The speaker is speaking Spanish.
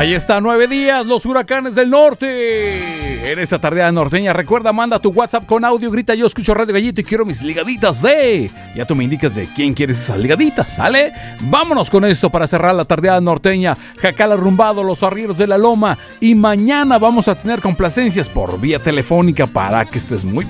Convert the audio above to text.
Ahí está, 9 días, los huracanes del norte. En esta tardeada norteña, recuerda, manda tu WhatsApp con audio, grita yo escucho Radio Gallito y quiero mis ligaditas de... Ya tú me indicas de quién quieres esas ligaditas, ¿sale? Vámonos con esto para cerrar la tardeada norteña. Jacal Arrumbado, Los Arrieros de la Loma. Y mañana vamos a tener complacencias por vía telefónica para que estés muy